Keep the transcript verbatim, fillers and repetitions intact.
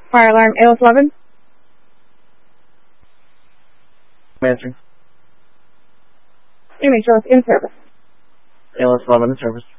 Fire alarm, A L S eleven. Answering. Image shows in service. A L S eleven in service.